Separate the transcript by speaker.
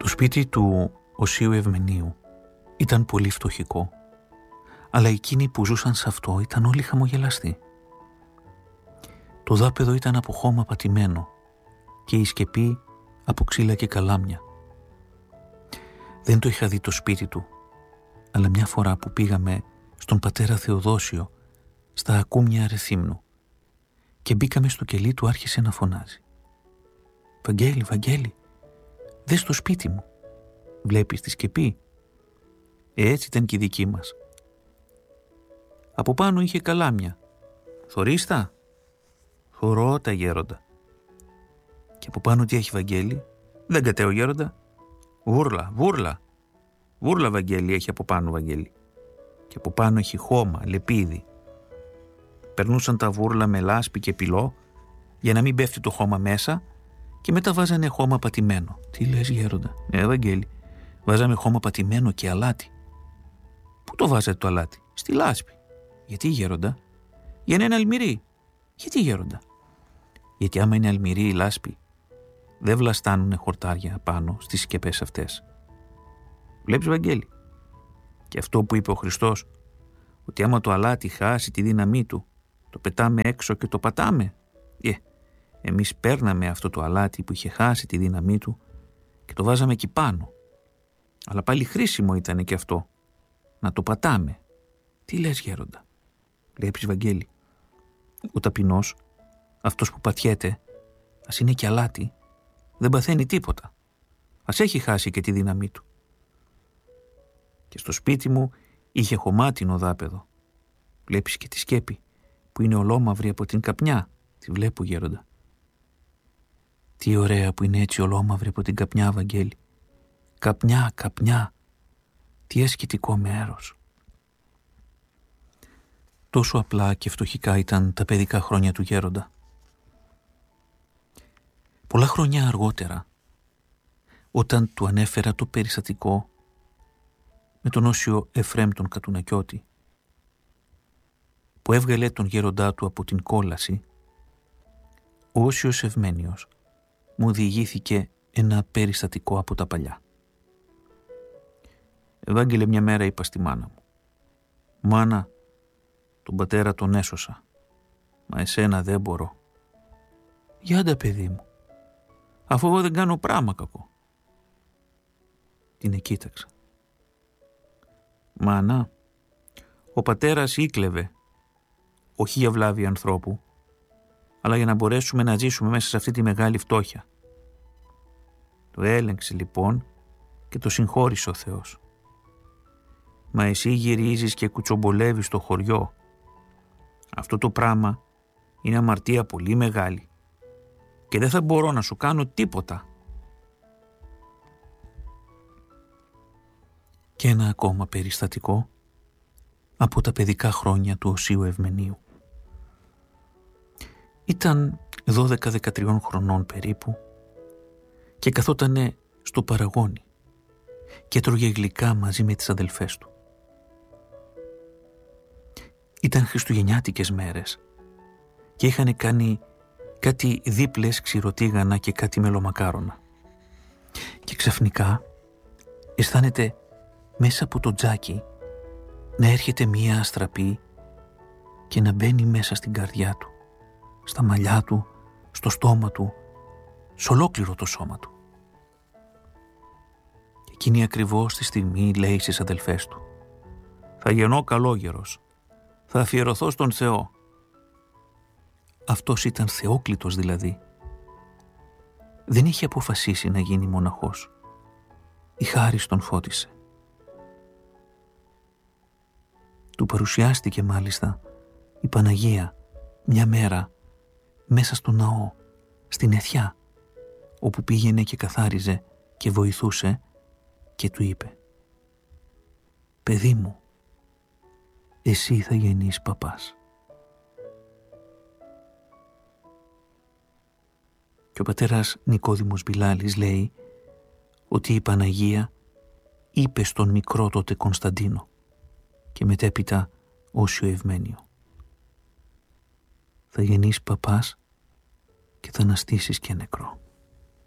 Speaker 1: Το σπίτι του Οσίου Ευμενίου ήταν πολύ φτωχικό, αλλά εκείνοι που ζούσαν σε αυτό ήταν όλοι χαμογελαστοί. Το δάπεδο ήταν από χώμα πατημένο και η σκεπή από ξύλα και καλάμια. Δεν το είχα δει το σπίτι του, αλλά μια φορά που πήγαμε στον πατέρα Θεοδόσιο στα ακούμια Ρεθύμνου και μπήκαμε στο κελί του, άρχισε να φωνάζει. «Βαγγέλη, Βαγγέλη, δες το σπίτι μου. Βλέπεις τη σκεπή?» Έτσι ήταν και η δική μας. Από πάνω είχε καλάμια. «Θωρείς τα?» «Θωρώ τα, γέροντα». «Και από πάνω τι έχει, Βαγγέλη?» «Δεν κατέω, γέροντα». «Βούρλα, βούρλα. Βούρλα, Βαγγέλη, έχει από πάνω, Βαγγέλη. Και από πάνω έχει χώμα, λεπίδι». Περνούσαν τα βούρλα με λάσπη και πυλό για να μην πέφτει το χώμα μέσα και μετά βάζανε χώμα πατημένο. «Τι λες, γέροντα?» «Ναι, Βαγγέλη, βάζαμε χώμα πατημένο και αλάτι». «Πού το βάζατε το αλάτι?» «Στη λάσπη». «Γιατί, γέροντα?» «Για να είναι αλμυρή». «Γιατί, γέροντα?» «Γιατί άμα είναι αλμυρή η λάσπη, δεν βλαστάνουνε χορτάρια πάνω στις σκεπές αυτές». Βλέπεις, Βαγγέλη? Και αυτό που είπε ο Χριστός, ότι άμα το αλάτι χάσει τη δύναμή του, το πετάμε έξω και το πατάμε. Εμείς παίρναμε αυτό το αλάτι που είχε χάσει τη δύναμή του και το βάζαμε εκεί πάνω. Αλλά πάλι χρήσιμο ήταν και αυτό, να το πατάμε. Τι λες, γέροντα? Βλέπεις, Βαγγέλη, ο ταπεινός, αυτός που πατιέται, ας είναι και αλάτι, δεν παθαίνει τίποτα. Ας έχει χάσει και τη δύναμή του. Και στο σπίτι μου είχε χωμάτινο δάπεδο. Βλέπεις και τη σκέπη που είναι ολόμαυρη από την καπνιά. Τη βλέπω, γέροντα. Τι ωραία που είναι έτσι ολόμαυρη από την καπνιά, Βαγγέλη. Καπνιά, καπνιά. Τι ασκητικό μέρος. Τόσο απλά και φτωχικά ήταν τα παιδικά χρόνια του γέροντα. Πολλά χρόνια αργότερα, όταν του ανέφερα το περιστατικό με τον Όσιο Εφραίμ τον Κατουνακιώτη, που έβγαλε τον γέροντά του από την κόλαση, ο Όσιος Ευμένιος μου διηγήθηκε ένα περιστατικό από τα παλιά. «Ευάγγελε, μια μέρα είπα στη μάνα μου, «Μάνα, τον πατέρα τον έσωσα, μα εσένα δεν μπορώ». «Γιάντα, παιδί μου, αφού εγώ δεν κάνω πράγμα κακό». Την εκοίταξα. «Μάνα, ο πατέρας ήκλεβε, όχι για βλάβη ανθρώπου, αλλά για να μπορέσουμε να ζήσουμε μέσα σε αυτή τη μεγάλη φτώχεια. Το έλεγξε λοιπόν και το συγχώρησε ο Θεός. Μα εσύ γυρίζεις και κουτσομπολεύεις το χωριό. Αυτό το πράγμα είναι αμαρτία πολύ μεγάλη και δεν θα μπορώ να σου κάνω τίποτα». Και ένα ακόμα περιστατικό από τα παιδικά χρόνια του Οσίου Ευμενίου. Ήταν 12-13 χρονών περίπου και καθότανε στο παραγόνι και τρώγε γλυκά μαζί με τις αδελφές του. Ήταν χριστουγεννιάτικες μέρες και είχαν κάνει κάτι δίπλες ξηροτίγανα και κάτι μελομακάρονα. Και ξαφνικά αισθάνεται μέσα από το τζάκι να έρχεται μία αστραπή και να μπαίνει μέσα στην καρδιά του, στα μαλλιά του, στο στόμα του, σε ολόκληρο το σώμα του. Και εκείνη ακριβώς τη στιγμή λέει στις αδελφές του, «Θα γεννώ καλόγερος, θα αφιερωθώ στον Θεό». Αυτός ήταν Θεόκλητος δηλαδή. Δεν είχε αποφασίσει να γίνει μοναχός. Η χάρις τον φώτισε. Του παρουσιάστηκε μάλιστα η Παναγία μια μέρα μέσα στο ναό, στην Αιθιά, όπου πήγαινε και καθάριζε και βοηθούσε και του είπε, «Παιδί μου, εσύ θα γεννείς παπάς». Και ο πατέρας Νικόδημος Μπιλάλης λέει ότι η Παναγία είπε στον μικρό τότε Κωνσταντίνο και μετέπειτα Όσιο Ευμένιο, «Θα γεννείς παπάς και θα αναστήσεις και νεκρό».